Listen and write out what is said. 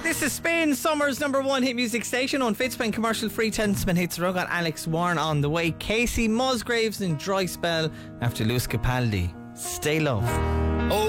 This is Spin, summer's number one hit music station on Fitzpain commercial free 10 Spin hits. Row got Alex Warren on the way. Casey Musgraves in Dry Spell after Lewis Capaldi. Stay Love.